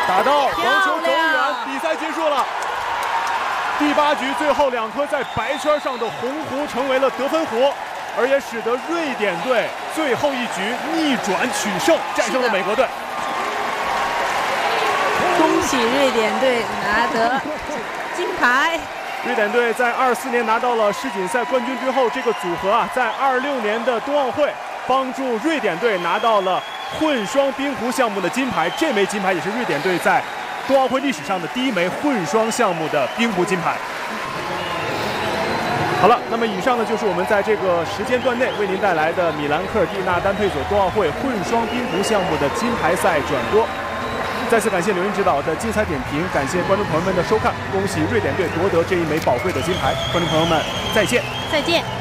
打到网球走远，比赛结束了。第8局最后2颗在白圈上的红弧成为了得分弧，而也使得瑞典队最后1局逆转取胜，战胜了美国队。 恭喜瑞典队拿得金牌。 瑞典队在24年拿到了世锦赛冠军之后，这个组合啊，在26年的冬奥会帮助瑞典队拿到了混双冰壶项目的金牌。这枚金牌也是瑞典队在冬奥会历史上的第1枚混双项目的冰壶金牌。好了，那么以上呢就是我们在这个时间段内为您带来的米兰科尔蒂纳单配佐冬奥会混双冰壶项目的金牌赛转播。再次感谢刘英指导的精彩点评，感谢观众朋友们的收看，恭喜瑞典队夺得这1枚宝贵的金牌。观众朋友们，再见！ 再见。